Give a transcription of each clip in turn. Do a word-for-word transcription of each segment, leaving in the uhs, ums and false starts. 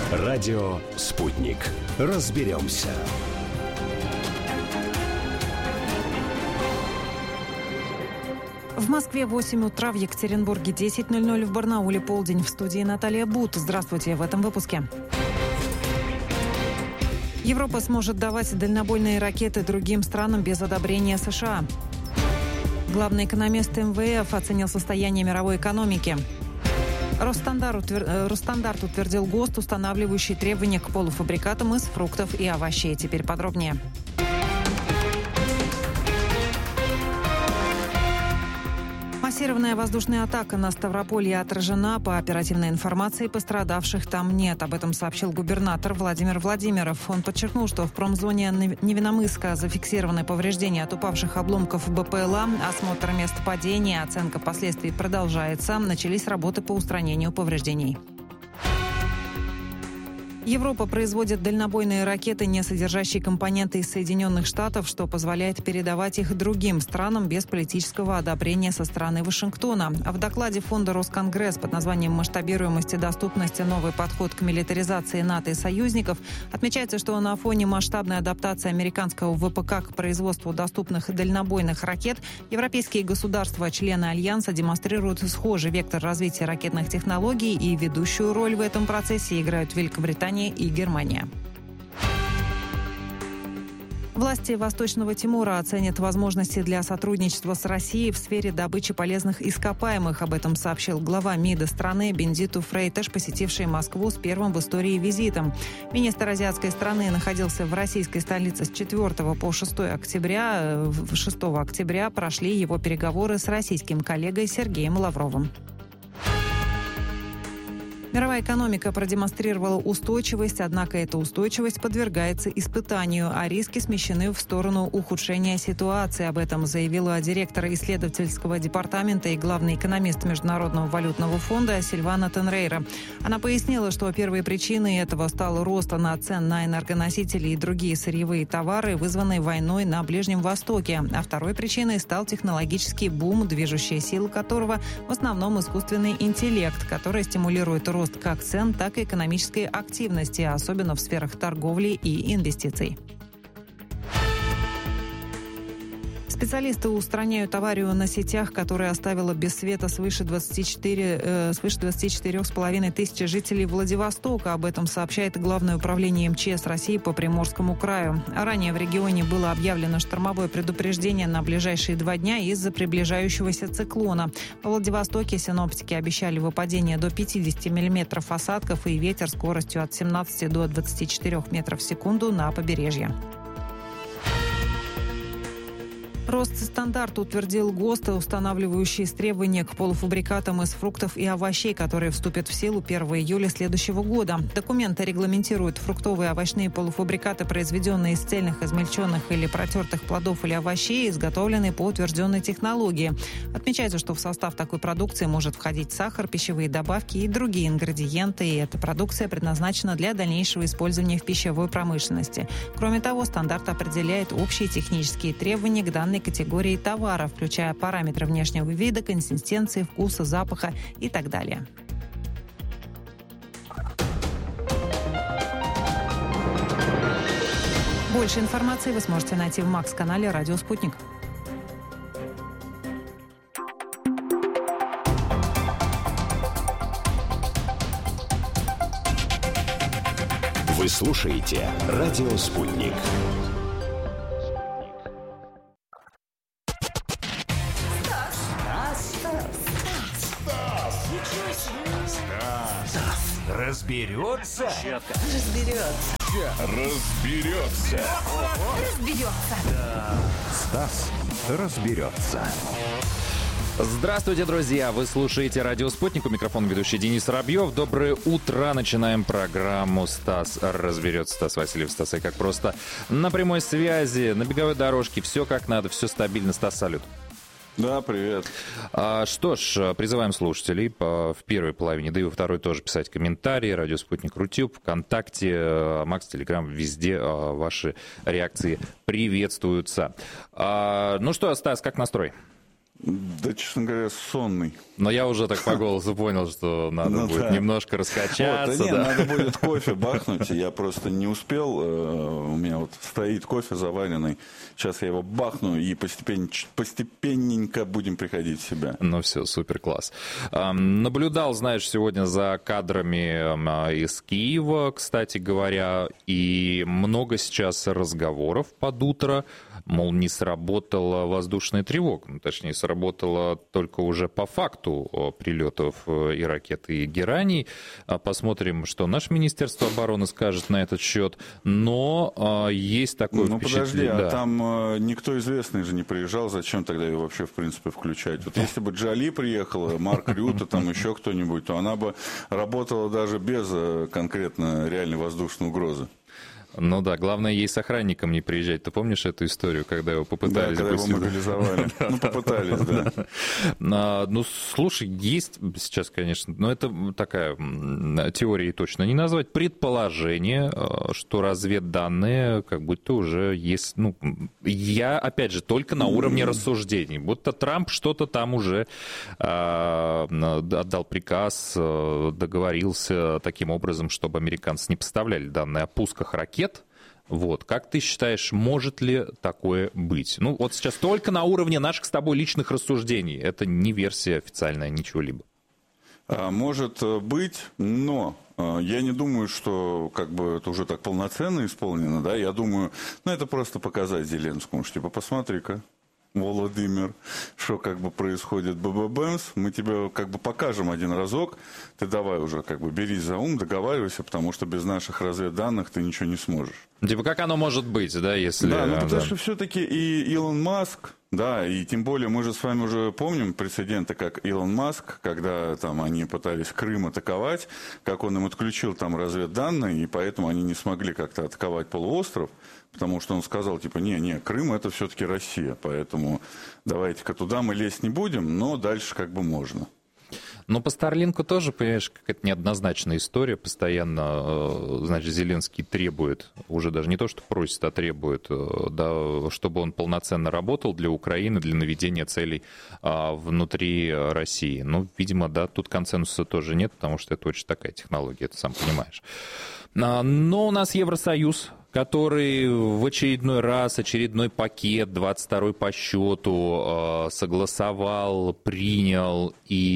Радио «Спутник». Разберемся. В Москве восемь утра, в Екатеринбурге десять ноль ноль, в Барнауле полдень. В студии Наталья Бут. Здравствуйте в этом выпуске. Европа сможет давать дальнобойные ракеты другим странам без одобрения США. Главный экономист эм вэ эф оценил состояние мировой экономики. Росстандарт, утвер... Росстандарт утвердил ГОСТ, устанавливающий требования к полуфабрикатам из фруктов и овощей. Теперь подробнее. Массированная воздушная атака на Ставрополье отражена. По оперативной информации, пострадавших там нет. Об этом сообщил губернатор Владимир Владимиров. Он подчеркнул, что в промзоне Невиномысска зафиксированы повреждения от упавших обломков бэ пэ эл а. Осмотр мест падения, оценка последствий продолжается. Начались работы по устранению повреждений. Европа производит дальнобойные ракеты, не содержащие компоненты из Соединенных Штатов, что позволяет передавать их другим странам без политического одобрения со стороны Вашингтона. В докладе фонда «Росконгресс» под названием «Масштабируемость и доступность. Новый подход к милитаризации НАТО и союзников» отмечается, что на фоне масштабной адаптации американского вэ пэ ка к производству доступных дальнобойных ракет европейские государства, члены Альянса, демонстрируют схожий вектор развития ракетных технологий, и ведущую роль в этом процессе играют Великобритания и Германия. Власти Восточного Тимора оценят возможности для сотрудничества с Россией в сфере добычи полезных ископаемых. Об этом сообщил глава МИДа страны Бендиту Фрейташ, посетивший Москву с первым в истории визитом. Министр азиатской страны находился в российской столице с четвёртого по шестое октября. шестого октября прошли его переговоры с российским коллегой Сергеем Лавровым. Мировая экономика продемонстрировала устойчивость, однако эта устойчивость подвергается испытанию, а риски смещены в сторону ухудшения ситуации. Об этом заявила директор исследовательского департамента и главный экономист Международного валютного фонда Сильвана Тенрейра. Она пояснила, что первой причиной этого стал рост цен на энергоносители и другие сырьевые товары, вызванные войной на Ближнем Востоке. А второй причиной стал технологический бум, движущая сила которого в основном искусственный интеллект, который стимулирует рост как цен, так и экономической активности, особенно в сферах торговли и инвестиций. Специалисты устраняют аварию на сетях, которая оставила без света свыше двадцати четырёх, э, свыше двадцати четырёх с половиной тысяч жителей Владивостока. Об этом сообщает Главное управление эм че эс России по Приморскому краю. Ранее в регионе было объявлено штормовое предупреждение на ближайшие два дня из-за приближающегося циклона. В Владивостоке синоптики обещали выпадение до пятидесяти миллиметров осадков и ветер скоростью от семнадцати до двадцати четырёх метров в секунду на побережье. Росстандарт утвердил ГОСТ, устанавливающий требования к полуфабрикатам из фруктов и овощей, которые вступят в силу первого июля следующего года. Документы регламентируют фруктовые и овощные полуфабрикаты, произведенные из цельных, измельченных или протертых плодов или овощей, изготовленные по утвержденной технологии. Отмечается, что в состав такой продукции может входить сахар, пищевые добавки и другие ингредиенты, и эта продукция предназначена для дальнейшего использования в пищевой промышленности. Кроме того, стандарт определяет общие технические требования к данной категории товаров, включая параметры внешнего вида, консистенции, вкуса, запаха и так далее. Больше информации вы сможете найти в Макс-канале «Радио Спутник». Вы слушаете «Радио Спутник». Разберется? Разберется. Разберется. Разберется. Стас разберется. Здравствуйте, друзья! Вы слушаете «Радио Спутник». У микрофона ведущий Денис Рабьев. Доброе утро. Начинаем программу «Стас разберется». Стас Васильев, Стас, и как просто на прямой связи, на беговой дорожке. Все как надо, все стабильно. Стас, салют. Да, привет. А, что ж, призываем слушателей по, в первой половине, да и во второй тоже писать комментарии. Радио Спутник, Рутюб, ВКонтакте, Макс, Телеграм, везде а, ваши реакции приветствуются. А, ну что, Стас, как настрой? Да, честно говоря, сонный. Но я уже так по голосу понял, что надо ну, будет да. немножко раскачаться. Вот, да, да. Нет, надо будет кофе бахнуть. Я просто не успел. У меня вот стоит кофе заваренный. Сейчас я его бахну и постепенно, постепенненько будем приходить в себя. Ну все, супер, класс. Наблюдал, знаешь, сегодня за кадрами из Киева, кстати говоря, и много сейчас разговоров под утро. Мол, не сработала воздушная тревога. Ну, точнее, сработала только уже по факту прилетов и ракет, и гераний. Посмотрим, что наше Министерство обороны скажет на этот счет. Но а, есть такое ну, впечатление... подожди, да. а там а, никто известный же не приезжал. Зачем тогда ее вообще, в принципе, включать? Вот если бы Джоли приехала, Марк Рюта, там еще кто-нибудь, то она бы работала даже без конкретно реальной воздушной угрозы. Ну да, главное ей с охранником не приезжать. Ты помнишь эту историю, когда его попытались... Да, когда его мобилизовали. Ну, попытались, да. Ну, слушай, есть сейчас, конечно, но это такая теория точно не назвать, предположение, что разведданные как будто уже есть... Ну, я, опять же, только на уровне рассуждений. Будто Трамп что-то там уже отдал приказ, договорился таким образом, чтобы американцы не поставляли данные о пусках ракет. Вот. Как ты считаешь, может ли такое быть? Ну, вот сейчас только на уровне наших с тобой личных рассуждений. Это не версия официальная, ничего-либо. Может быть, но я не думаю, что как бы это уже так полноценно исполнено, да. Я думаю, ну, это просто показать Зеленскому, что типа, посмотри-ка, Владимир, что как бы происходит, бэбэ-бэмс, мы тебе как бы покажем один разок, ты давай уже как бы берись за ум, договаривайся, потому что без наших разведданных ты ничего не сможешь. Типа, как оно может быть, да, если... Да, ну потому да. что все-таки и Илон Маск, да, и тем более мы же с вами уже помним прецеденты, как Илон Маск, когда там они пытались Крым атаковать, как он им отключил там разведданные, и поэтому они не смогли как-то атаковать полуостров, потому что он сказал, типа, не-не, Крым это все-таки Россия, поэтому давайте-ка туда мы лезть не будем, но дальше как бы можно. Но по Старлинку тоже, понимаешь, какая-то неоднозначная история. Постоянно, значит, Зеленский требует, уже даже не то, что просит, а требует, да, чтобы он полноценно работал для Украины, для наведения целей а, внутри России. Ну, видимо, да, тут консенсуса тоже нет, потому что это очень такая технология, ты сам понимаешь. Но у нас Евросоюз, который в очередной раз, очередной пакет, двадцать второй по счету, согласовал, принял,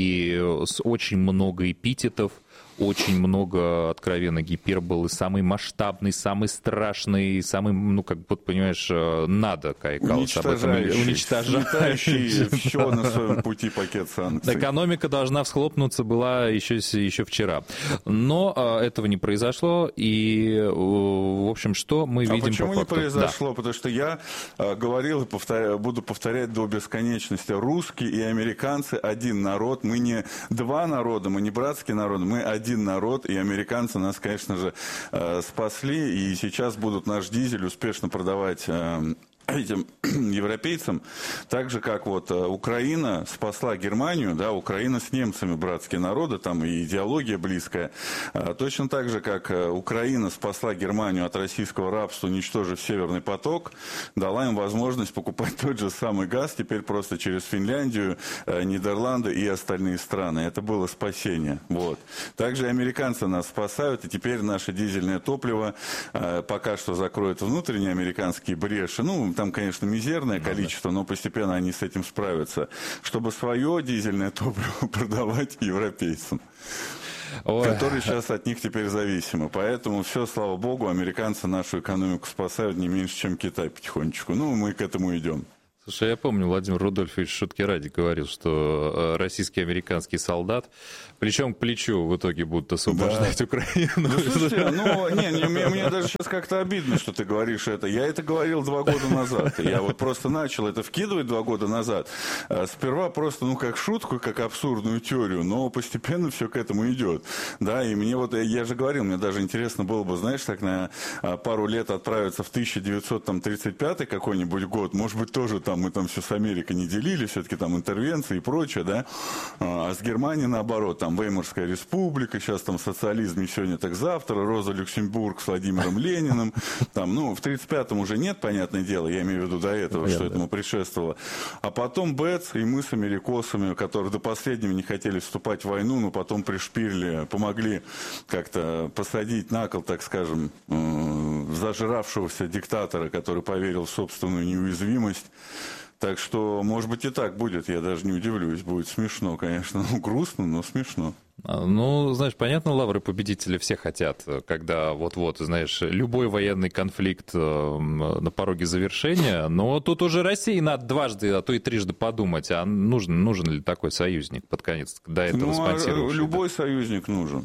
и с очень много эпитетов, очень много откровенно гиперболы, самый масштабный, самый страшный, самый, ну, как бы, понимаешь, надо, Кай Каллас об этом уничтожающий все на своем пути пакет санкций. Экономика должна всхлопнуться была еще, еще вчера. Но а, этого не произошло, и, в общем, что мы видим по факту? А почему не произошло? Да. Потому что я а, говорил и повторя... буду повторять до бесконечности. Русские и американцы один народ. Мы не два народа, мы не братские народы, мы один народ, и американцы нас, конечно же, спасли, и сейчас будут наш дизель успешно продавать этим европейцам, так же, как вот Украина спасла Германию, да, Украина с немцами братские народы, там и идеология близкая, точно так же, как Украина спасла Германию от российского рабства, уничтожив Северный поток, дала им возможность покупать тот же самый газ, теперь просто через Финляндию, Нидерланды и остальные страны. Это было спасение. Вот. Также и американцы нас спасают, и теперь наше дизельное топливо пока что закроет внутренние американские бреши, ну, там, конечно, мизерное количество, но постепенно они с этим справятся, чтобы свое дизельное топливо продавать европейцам, Ой. которые сейчас от них теперь зависимы. Поэтому все, слава богу, американцы нашу экономику спасают не меньше, чем Китай потихонечку. Ну, мы к этому идем. Слушай, я помню, Владимир Рудольфович шутки ради говорил, что российский американский солдат плечом к плечу в итоге будут освобождать да. Украину. Да, слушайте, ну, не, не, мне, мне даже сейчас как-то обидно, что ты говоришь это. Я это говорил два года назад. Я вот просто начал это вкидывать два года назад. Сперва просто, ну, как шутку, как абсурдную теорию, но постепенно все к этому идет. Да, и мне вот, я же говорил, мне даже интересно было бы, знаешь, так на пару лет отправиться в тысяча девятьсот тридцать пятый какой-нибудь год, может быть, тоже там там, мы там все с Америкой не делили, все-таки там интервенции и прочее, да, а с Германией наоборот, там Веймарская республика, сейчас там социализм не сегодня, так завтра, Роза Люксембург с Владимиром Лениным, там, ну, в тридцать пятом уже нет, понятное дело, я имею в виду до этого, понятно, что этому предшествовало, а потом БЭЦ и мы с америкосами, которые до последнего не хотели вступать в войну, но потом пришпилили, помогли как-то посадить на кол, так скажем, зажравшегося диктатора, который поверил в собственную неуязвимость. Так что, может быть, и так будет, я даже не удивлюсь, будет смешно, конечно, ну, грустно, но смешно. Ну, знаешь, понятно, лавры победителя все хотят, когда вот-вот, знаешь, любой военный конфликт на пороге завершения, но тут уже России надо дважды, а то и трижды подумать, а нужен, нужен ли такой союзник под конец до этого ну, спонсировавший? Любой да? союзник нужен.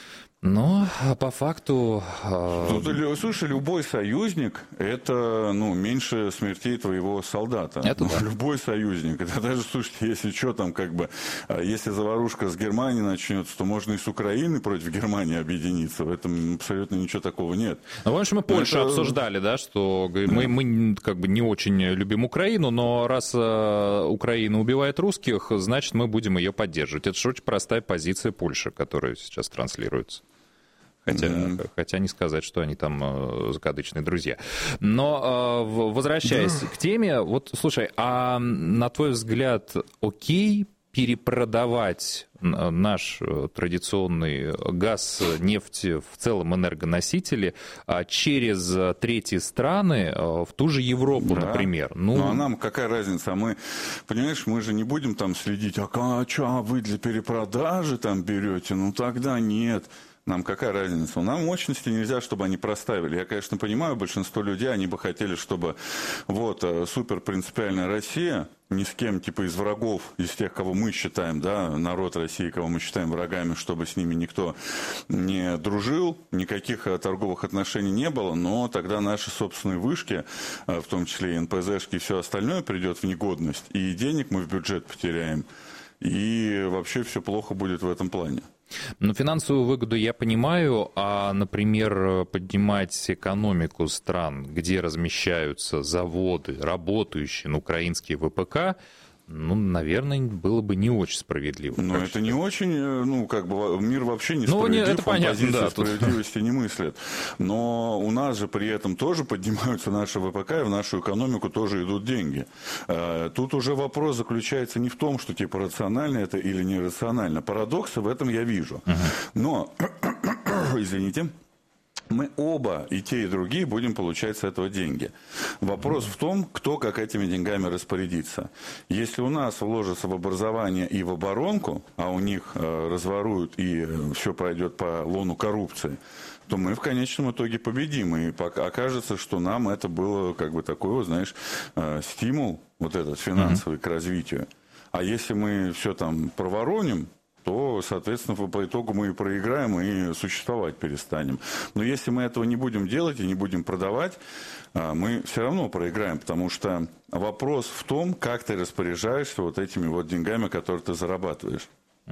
Но по факту... Тут, слушай, любой союзник – это ну, меньше смертей твоего солдата. Это да. Любой союзник. Это даже, слушайте, если что там, как бы, если заварушка с Германией начнется, то можно и с Украины против Германии объединиться. В этом абсолютно ничего такого нет. Ну, помнишь, мы Польшу это... обсуждали, да, что мы, мы как бы не очень любим Украину, но раз Украина убивает русских, значит, мы будем ее поддерживать. Это же очень простая позиция Польши, которая сейчас транслируется. Хотя, mm-hmm. хотя не сказать, что они там э, закадычные друзья. Но э, возвращаясь да. к теме, вот слушай, а на твой взгляд, окей перепродавать наш традиционный газ, нефть, в целом энергоносители через третьи страны в ту же Европу, да. например? Ну... ну, а нам какая разница? Мы, понимаешь, мы же не будем там следить, а, а что, а вы для перепродажи там берете? Ну, тогда нет. Нам какая разница? Нам мощности нельзя, чтобы они проставили. Я, конечно, понимаю, большинство людей, они бы хотели, чтобы вот супер принципиальная Россия, ни с кем, типа из врагов, из тех, кого мы считаем, да, народ России, кого мы считаем врагами, чтобы с ними никто не дружил, никаких торговых отношений не было, но тогда наши собственные вышки, в том числе и эн пэ зэшки и все остальное, придет в негодность, и денег мы в бюджет потеряем, и вообще все плохо будет в этом плане. Ну, финансовую выгоду я понимаю, а, например, поднимать экономику стран, где размещаются заводы, работающие на украинские вэ пэ ка, ну, наверное, было бы не очень справедливо. Но это не очень, ну, как бы, мир вообще не ну, справедлив, это понятно, да, справедливости тут... не мыслит. Но у нас же при этом тоже поднимаются наши вэ пэ ка, и в нашу экономику тоже идут деньги. Тут уже вопрос заключается не в том, что, типа, рационально это или нерационально. Парадоксы в этом я вижу. Uh-huh. Но, извините... Мы оба, и те, и другие, будем получать с этого деньги. Вопрос в том, кто как этими деньгами распорядится. Если у нас вложится в образование и в оборонку, а у них э, разворуют и все пройдет по лону коррупции, то мы в конечном итоге победим. И окажется, что нам это было как бы такой, вот, знаешь, э, стимул вот этот финансовый mm-hmm. к развитию. А если мы все там провороним, то, соответственно, по итогу мы и проиграем, и существовать перестанем. Но если мы этого не будем делать и не будем продавать, мы все равно проиграем, потому что вопрос в том, как ты распоряжаешься вот этими вот деньгами, которые ты зарабатываешь.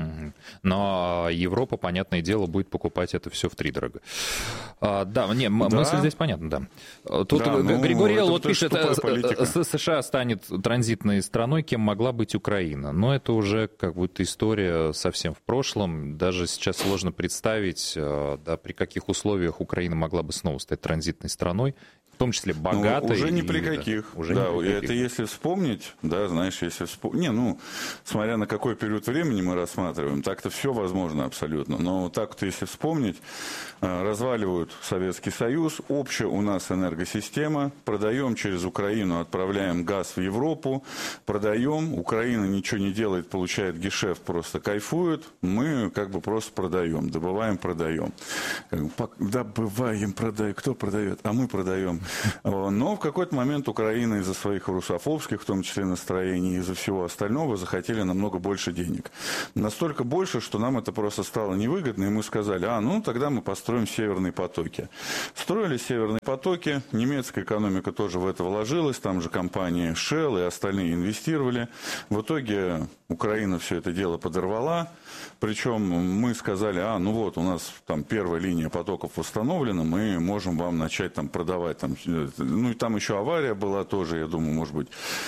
Но Европа, понятное дело, будет покупать это все втридорого. А, да, не, да. мысль здесь понятна, да. Тут да, ну, Григорий Эл вот пишет, США станет транзитной страной, кем могла быть Украина. Но это уже как будто история совсем в прошлом. Даже сейчас сложно представить, да, при каких условиях Украина могла бы снова стать транзитной страной. В том числе богатой. Ну, уже ни и, при каких. Да, уже да, ни при каких. Это если вспомнить, да, знаешь, если вспомнить. Не, ну, смотря на какой период времени мы рассматриваем, так-то все возможно абсолютно. Но так-то, если вспомнить, разваливают Советский Союз, общая у нас энергосистема, продаем через Украину, отправляем газ в Европу, продаем, Украина ничего не делает, получает гешефт, просто кайфует, мы как бы просто продаем, добываем, продаем. Добываем, продаем, кто продает? А мы продаем. Но в какой-то момент Украина из-за своих русофобских, в том числе настроений, из-за всего остального, захотели намного больше денег. Настолько больше, что нам это просто стало невыгодно, и мы сказали, а, ну, тогда мы построим северные потоки. Строили северные потоки, немецкая экономика тоже в это вложилась, там же компании Shell и остальные инвестировали. В итоге Украина все это дело подорвала, причем мы сказали, а, ну вот, у нас там первая линия потоков восстановлена, мы можем вам начать там продавать. Там, ну и там еще авария была тоже, я думаю, может быть,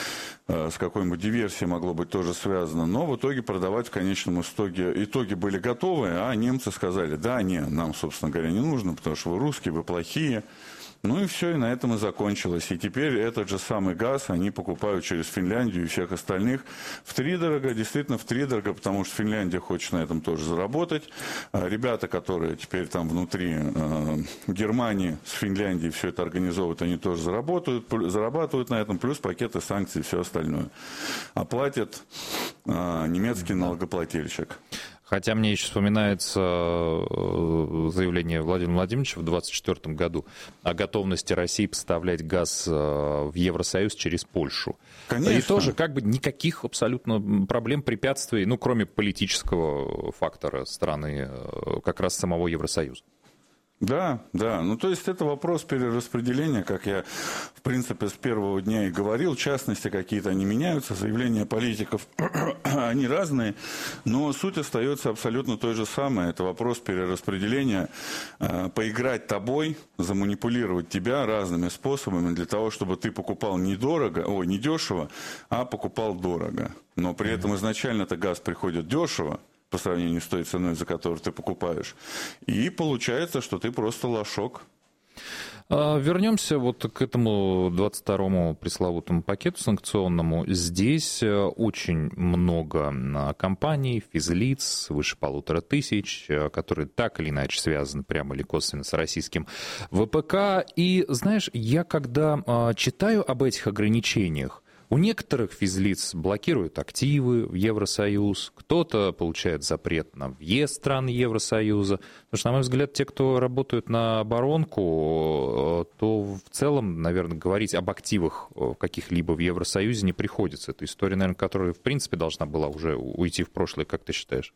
с какой-нибудь диверсией могло быть тоже связано, но в итоге продавать в конечном итоге, итоге были готовы, а немцы сказали, да, не, нам, собственно говоря, не нужно, потому что вы русские, вы плохие. Ну и все, и на этом и закончилось. И теперь этот же самый газ они покупают через Финляндию и всех остальных втридорого, действительно втридорого, потому что Финляндия хочет на этом тоже заработать. Ребята, которые теперь там внутри э, Германии с Финляндией все это организовывают, они тоже заработают, зарабатывают на этом, плюс пакеты санкций и все остальное. Оплатит э, немецкий налогоплательщик. Хотя мне еще вспоминается заявление Владимира Владимировича в двадцать четвёртом году о готовности России поставлять газ в Евросоюз через Польшу. Конечно. И тоже как бы никаких абсолютно проблем, препятствий, ну, кроме политического фактора страны, как раз самого Евросоюза. Да, да. Ну, то есть это вопрос перераспределения, как я, в принципе, с первого дня и говорил. В частности, какие-то они меняются, заявления политиков, они разные, но суть остается абсолютно той же самой. Это вопрос перераспределения, поиграть тобой, заманипулировать тебя разными способами для того, чтобы ты покупал недорого, ой, не дешево, а покупал дорого. Но при этом изначально-то газ приходит дешево, по сравнению с той ценой, за которую ты покупаешь. И получается, что ты просто лошок. Вернемся вот к этому двадцать второму пресловутому пакету санкционному. Здесь очень много компаний, физлиц, выше полутора тысяч, которые так или иначе связаны прямо или косвенно с российским ВПК. И, знаешь, я когда читаю об этих ограничениях, у некоторых физлиц блокируют активы в Евросоюз, кто-то получает запрет на въезд стран Евросоюза. Потому что, на мой взгляд, те, кто работают на оборонку, то в целом, наверное, говорить об активах каких-либо в Евросоюзе не приходится. Это история, наверное, которая, в принципе, должна была уже уйти в прошлое, как ты считаешь?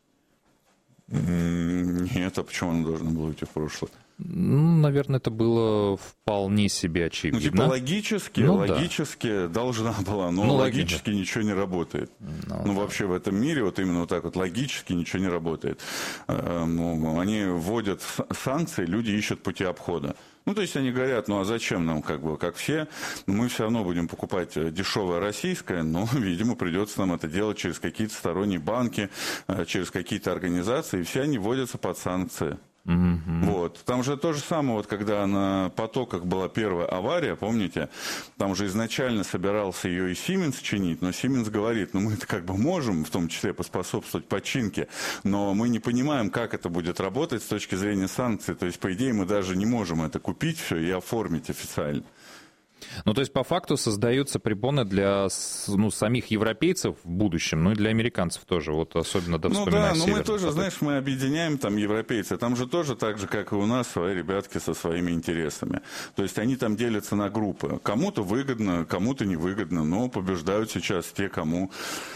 Нет, а почему она должна была уйти в прошлое? Ну, наверное, это было вполне себе очевидно. Ну, типа логически, ну, логически да. должна была, но ну, логически логично. Ничего не работает. Ну, ну да. Вообще в этом мире вот именно вот так вот логически ничего не работает. Они вводят санкции, люди ищут пути обхода. Ну, то есть они говорят, ну а зачем нам, как бы, как все, мы все равно будем покупать дешевое российское, но, видимо, придется нам это делать через какие-то сторонние банки, через какие-то организации, и все они вводятся под санкции. Mm-hmm. Вот. Там же то же самое, вот когда на потоках была первая авария, помните, там же изначально собирался ее и Siemens чинить, но Siemens говорит, ну мы-то как бы можем, в том числе поспособствовать починке, но мы не понимаем, как это будет работать с точки зрения санкций, то есть, по идее, мы даже не можем это купить все и оформить официально. Ну, то есть, по факту создаются препоны для, ну, самих европейцев в будущем, ну и для американцев тоже, вот особенно до вспоминая. Ну да, но мы тоже, поток. Знаешь, мы объединяем там европейцы, там же тоже так же, как и у нас, свои ребятки со своими интересами. То есть они там делятся на группы. Кому-то выгодно, кому-то невыгодно, но побеждают сейчас те, кому...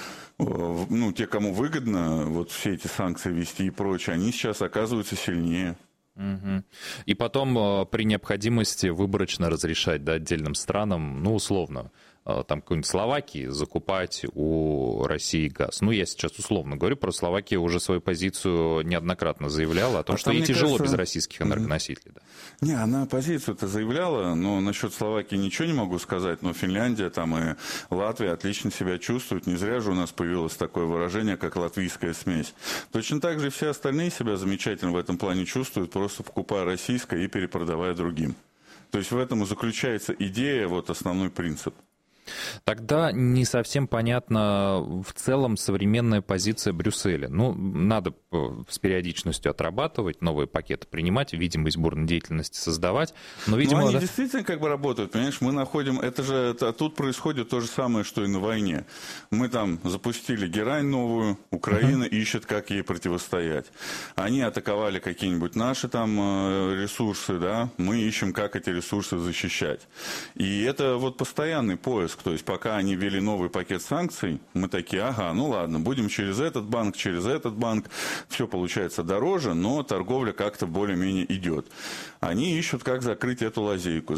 Ну, те, кому выгодно вот все эти санкции вести и прочее, они сейчас оказываются сильнее. Угу. И потом при необходимости выборочно разрешать, да, отдельным странам, ну, условно, там какой-нибудь Словакии закупать у России газ. Ну, я сейчас условно говорю, про Словакию уже свою позицию неоднократно заявляла о том, а что ей тяжело кажется... без российских энергоносителей. Да. Не, она позицию-то заявляла, но насчет Словакии ничего не могу сказать, но Финляндия там и Латвия отлично себя чувствуют. Не зря же у нас появилось такое выражение, как латвийская смесь. Точно так же и все остальные себя замечательно в этом плане чувствуют, просто покупая российское и перепродавая другим. То есть в этом и заключается идея, вот основной принцип. Тогда не совсем понятна в целом современная позиция Брюсселя. Ну, надо с периодичностью отрабатывать, новые пакеты принимать, видимость бурной деятельности создавать. Но, видимо, но они да... действительно как бы работают, понимаешь? Мы находим... Это же... Это, тут происходит то же самое, что и на войне. Мы там запустили герань новую, Украина uh-huh. ищет, как ей противостоять. Они атаковали какие-нибудь наши там ресурсы, да? Мы ищем, как эти ресурсы защищать. И это вот постоянный поиск. То есть пока они ввели новый пакет санкций, мы такие, ага, ну ладно, будем через этот банк, через этот банк, все получается дороже, но торговля как-то более-менее идет. Они ищут, как закрыть эту лазейку.